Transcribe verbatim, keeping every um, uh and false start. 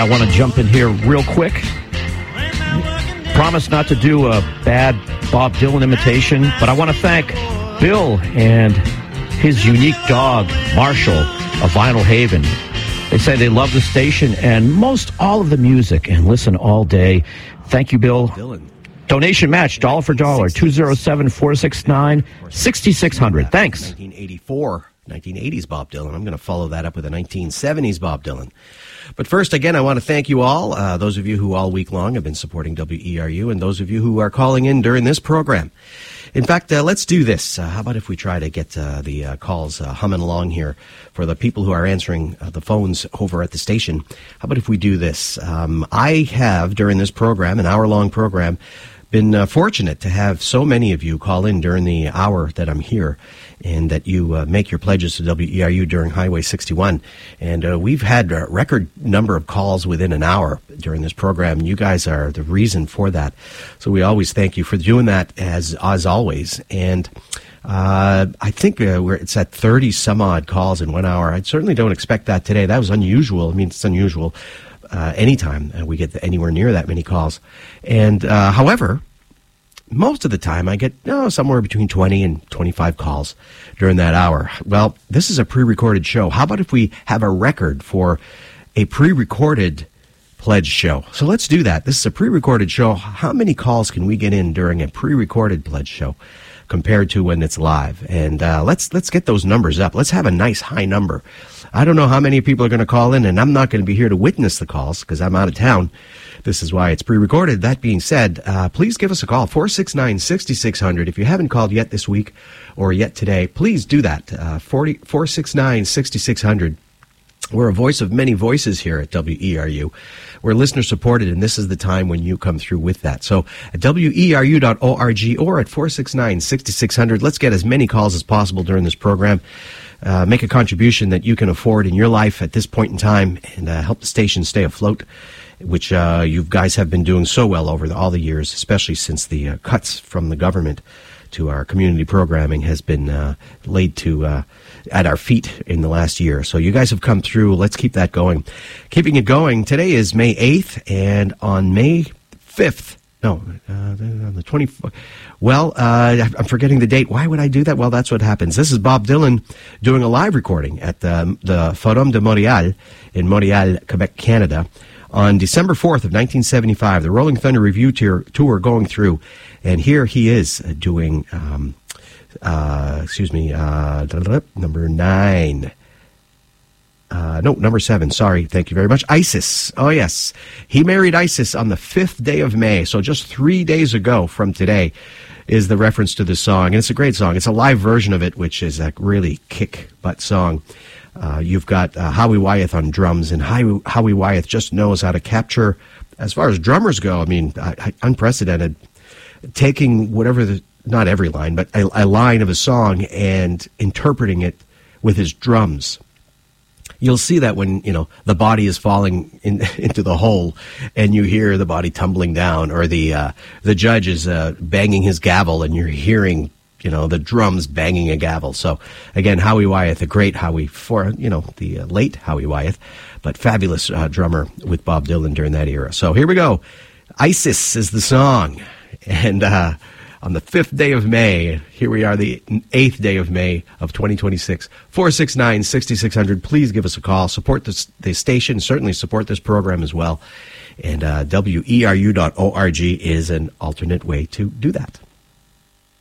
I want to jump in here real quick. Promise not to do a bad Bob Dylan imitation, but I want to thank Bill and his unique dog, Marshall, of Vinyl Haven. They say they love the station and most all of the music and listen all day. Thank you, Bill. Dylan. Donation match, dollar for dollar, two oh seven, four six nine, six six zero zero. Thanks. nineteen eighty-four, nineteen eighties Bob Dylan. I'm going to follow that up with a nineteen seventies Bob Dylan. But first, again, I want to thank you all, uh, those of you who all week long have been supporting W E R U, and those of you who are calling in during this program. In fact, uh, let's do this. Uh, how about if we try to get uh, the uh, calls uh, humming along here for the people who are answering uh, the phones over at the station? How about if we do this? Um, I have, during this program, an hour-long program, been uh, fortunate to have so many of you call in during the hour that I'm here, and that you uh, make your pledges to W E R U during Highway sixty-one. And uh, we've had a record number of calls within an hour during this program. You guys are the reason for that. So we always thank you for doing that, as as always. And uh, I think uh, we're, it's at thirty some odd calls in one hour. I certainly don't expect that today. That was unusual. I mean, it's unusual uh, anytime we get anywhere near that many calls. And uh, however, most of the time, I get oh, somewhere between twenty and twenty-five calls during that hour. Well, this is a pre-recorded show. How about if we have a record for a pre-recorded pledge show? So let's do that. This is a pre-recorded show. How many calls can we get in during a pre-recorded pledge show compared to when it's live? And uh, let's let's get those numbers up. Let's have a nice high number. I don't know how many people are going to call in, and I'm not going to be here to witness the calls because I'm out of town. This is why it's pre-recorded. That being said, uh, please give us a call, four six nine, six six zero zero. If you haven't called yet this week or yet today, please do that, uh, four six nine, six six zero zero. We're a voice of many voices here at W E R U. We're listener-supported, and this is the time when you come through with that. So at W E R U dot org or at four six nine, six six zero zero, let's get as many calls as possible during this program. Uh, make a contribution that you can afford in your life at this point in time, and uh, help the station stay afloat, which uh, you guys have been doing so well over the, all the years, especially since the uh, cuts from the government to our community programming has been uh, laid to uh, at our feet in the last year. So you guys have come through. Let's keep that going. Keeping it going, today is May eighth, and on May fifth, no, uh, on the twenty-fourth, well, uh, I'm forgetting the date. Why would I do that? Well, that's what happens. This is Bob Dylan doing a live recording at the, the Forum de Montréal in Montréal, Quebec, Canada, on December fourth of nineteen seventy-five, the Rolling Thunder Review tour, tour going through, and here he is doing, um, uh, excuse me, uh, number nine. Uh, no, number seven, sorry, thank you very much. Isis, oh yes. He married Isis on the fifth day of May, so just three days ago from today is the reference to this song, and it's a great song. It's a live version of it, which is a really kick-butt song. Uh, you've got uh, Howie Wyeth on drums, and Howie, Howie Wyeth just knows how to capture, as far as drummers go, I mean, uh, unprecedented, taking whatever the, not every line, but a, a line of a song and interpreting it with his drums. You'll see that when, you know, the body is falling in, into the hole and you hear the body tumbling down, or the uh, the judge is uh, banging his gavel and you're hearing, you know, the drums banging a gavel. So, again, Howie Wyeth, the great Howie, for, you know, the uh, late Howie Wyeth, but fabulous uh, drummer with Bob Dylan during that era. So here we go. Isis is the song. And uh, on the fifth day of May, here we are, the eighth day of May of twenty twenty-six, four six nine, six six zero zero. Please give us a call. Support this, the station. Certainly support this program as well. And uh, W E R U dot org is an alternate way to do that.